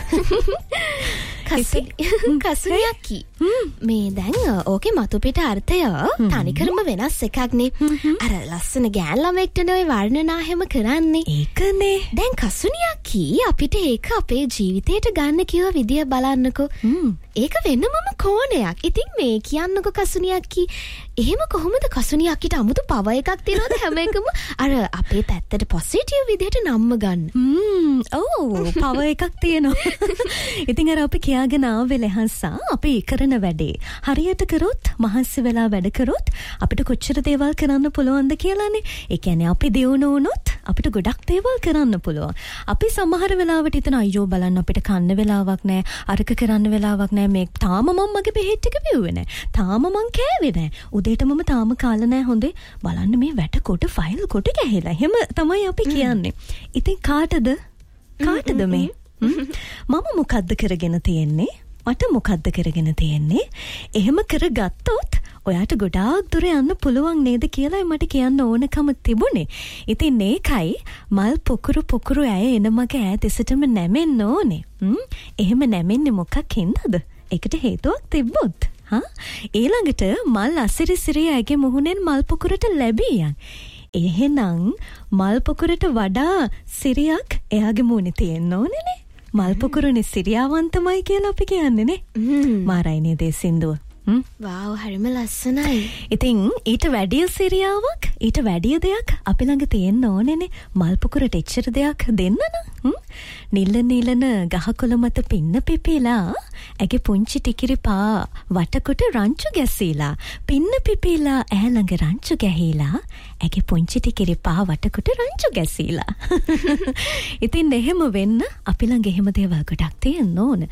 කසුනියක්කි මේ දැන් ඕකේ මතු පිට අර්ථය තනිකරම වෙනස් එකක්නේ. අර ලස්සන ගෑන් ළමෙක්ටනේ ඔය වර්ණනා හැම කරන්නේ. ඒකනේ. දැන් කසුනියක්කි අපිට ඒක අපේ ජීවිතේට ගන්න කිව්ව විදිය බලන්නකෝ. ඒක වෙනමම කෝණයක්. ඉතින් මේ කියන්නකෝ කසුනියක්කි එහෙම කොහොමද කසුනියක්කිට අමුතු පව එකක් තියනවද හැම එකම අර අපේ පැත්තට පොසිටිව් විදියට නම්ම ගන්න. ඔව් පව එකක් තියෙනවා. ඉතින් අර අපි කියාගෙන ආවේ ලෙහන්සා අපි කරන වැඩේ හරියට කරොත් මහන්සි වෙලා වැඩ කරොත් අපිට කොච්චර දේවල් කරන්න පුළුවන්ද කියලානේ. ඒ කියන්නේ අපි දියුණු වුණොත් අපිට ගොඩක් දේවල් කරන්න පුළුවන්. අපි සමහර වෙලාවට හිතන අයියෝ බලන්න අපිට කන්න වෙලාවක් නැහැ. අරක කරන්න වෙලාවක් නැහැ. මේ තාම මම මගේ බෙහෙත් ටික බිව්වේ නැහැ. තාම මං කෑවේ නැහැ. උදේට මම තාම කාලා නැහැ. හොඳේ බලන්න මේ වැට කොට ෆයිල් කොට ගහලා. එහෙම තමයි අපි කියන්නේ. ඉතින් කාටද මේ මම මොකද්ද කරගෙන තියෙන්නේ? මට මොකද්ද කරගෙන තියෙන්නේ? එහෙම කරගත්තොත් ඔයාට ගොඩාක් දුර යන්න පුළුවන් නේද කියලායි මට කියන්න ඕනකම තිබුණේ. ඉතින් ඒකයි මල් පොකුරු ඇය එන මගේ ඈ දෙසටම නැමෙන්න ඕනේ. එහෙම නැමෙන්නේ මොකක් හින්දාද? ඒකට හේතුවක් තිබ්බොත්. ඊළඟට මල් අසිරිසිරි ඇගේ මුහුණෙන් මල් පොකුරට ලැබියන්. එහෙනම් මල් පොකුරට වඩා සිරියක් එයාගේ මුහුණේ තියෙන්න ඕනේනේ. මල් පොකුරනේ සිරියාවන්තමයි කියලා අපි කියන්නේ නේ. මාරයිනේ දේ සින්දුව. වාව් හරිම ලස්සනයි. ඉතින් ඊට වැඩිය සිරියාවක් ඊට වැඩිය දෙයක් අපි ළඟ තියෙන්න ඕනේනේ. මල් පොකුරට එච්චර දෙයක් දෙන්න නම් නිල්ලන ගහකොළ මත පින්න පිපිලා ඇගේ පුංචි ටිකිරි පා වටකොට රංචු ගැසීලා පින්න පිපිලා ඈ ළඟ රංචු ගැහිලා ඇගේ පුංචි ටිකිරි පා වටකොට රංචු ගැසීලා. ඉතින් එහෙම වෙන්න අපි ළඟ එහෙම දේවල් ගොඩක් තියෙන්න ඕන.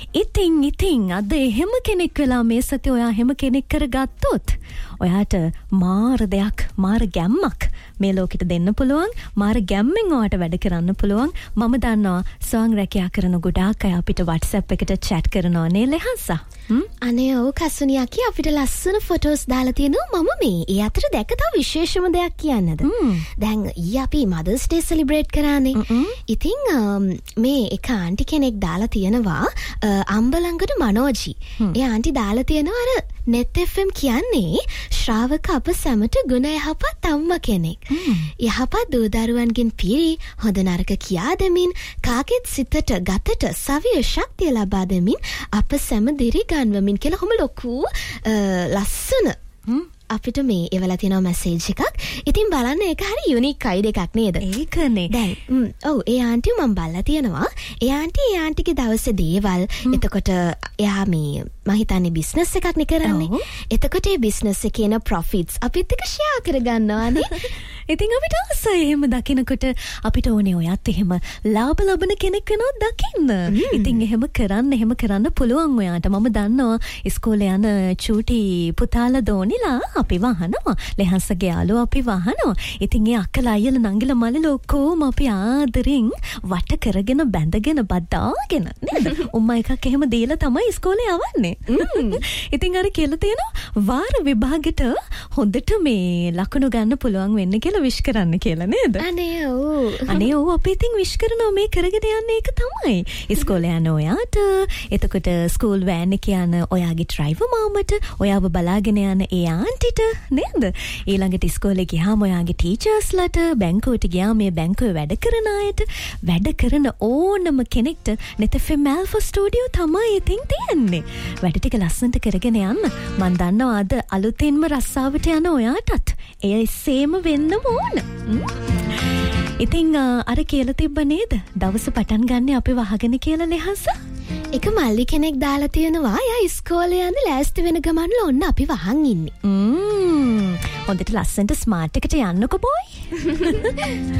ඉතින් අද එහෙම කෙනෙක් වෙලා මේ සතිය ඔයා එහෙම කෙනෙක් කරගත්තොත් ඔයාට මාර ගැම්මක් මේ ලෝකෙට දෙන්න පුළුවන්. මාර ගැම්මෙන් ඔයාට වැඩ කරන්න පුළුවන්. මම දන්නවා සෝං රැකියා කරන ගොඩාක් අය අපිට WhatsApp එකට chat කරනවා නේ ලෙහන්සා. අනේ ඔව් කසුනියක්කි අපිට ලස්සන ෆොටෝස් දාලා තියෙනවා. මම මේ ඒ අතර දැක්ක තව විශේෂම දෙයක් කියන්නද? දැන් ඊ අපි මදර්ස් ඩේ සෙලිබ්‍රේට් කරානේ. ඉතින් මේ එක ආන්ටි කෙනෙක් දාලා තියෙනවා අම්බලංගොඩ මනෝජි. ඒ ආන්ටි දාලා තියෙනවා අර net FM කියන්නේ ශ්‍රාවක අප සැමට ගුණ යහපත් අම්මා කෙනෙක්. යහපත් දූ දරුවන්ගෙන් පිරි හොඳ නරක කියා දෙමින් කාගෙත් සිතට ගතට සවිය ශක්තිය ලබා දෙමින් අප සැම දිරි ගන්වමින් කියලා හොම ලොකු ලස්සන අපිට මේ එවලා තියෙනවා මැසේජ් එකක්. ඉතින් බලන්න ඒක හරි යුනික් අයිඩියා එකක් නේද? ඒකනේ. දැන් ඔව් ඒ ආන්ටි මම බලලා තියෙනවා. ඒ ආන්ටිගේ දවසේ දේවල් එතකොට එයා මේ මම හිතන්නේ බිස්නස් එකක් නේ කරන්නේ. එතකොට ඒ බිස්නස් එකේ න ප්‍රොෆිට්ස් අපිත් එක්ක ෂෙයා කරගන්නවානේ. ඉතින් අපිට ආසයි එහෙම දකිනකොට අපිට ඕනේ ඔයත් එහෙම ලාභ ලබන කෙනෙක් වෙනවා දකින්න. ඉතින් එහෙම කරන්න පුළුවන් ඔයාට. මම දන්නවා ඉස්කෝලේ යන චූටි පුතාලා දෝනිලා අපි වහනවා. ලෙහන්සගේ යාළුවෝ අපි වහනවා. ඉතින් ඒ අක්කලා අයියලා නංගිලා මල්ලිලා ඔක්කොම අපි ආදරෙන් වට කරගෙන බැඳගෙන බදාගෙන නේද? උම්මා එකක් එහෙම දීලා තමයි ඉස්කෝලේ යවන්නේ. ඉතින් අර කියලා තියෙනවා වාර විභාගෙට හොඳට මේ ලකුණු ගන්න පුළුවන් වෙන්න කියලා විශ් කරන්න කියලා නේද? අනේ ඔව් අපි ඉතින් විශ් කරනවා මේ කරගෙන යන්නේ ඒක තමයි. ඉස්කෝලේ යන ඔයාට, එතකොට ස්කූල් වෑන් එකේ යන ඔයාගේ ඩ්‍රයිවර් මාමට, ඔයාව බලාගෙන යන ඒ ආන්ටිට නේද? ඊළඟට ඉස්කෝලේ ගියාම ඔයාගේ ටීචර්ස්ලාට, බැංකුවට ගියාම මේ බැංකුවේ වැඩ කරන අයට, වැඩ කරන ඕනම කෙනෙක්ට net.fm Alpha Studio තමයි ඉතින් තියෙන්නේ. වැඩ ටික ලස්සනට කරගෙන යන්න. මම දන්නවා අද අලුතෙන්ම රස්සාවට යන ඔයාටත් ඒ සේම වෙන්න ඕන. ඉතින් අර කියලා තිබ්බ නේද? දවස පටන් ගන්න අපි වහගෙන කියලා ලෙහස. එක මල්ලි කෙනෙක් දාලා තියෙනවා. එයා ඉස්කෝලේ යන්න ලෑස්ති වෙන ගමන්ල ඔන්න අපි වහන් ඉන්නේ. හොඳට ලස්සනට ස්මාර්ට් එකට යන්නකෝ බොයි.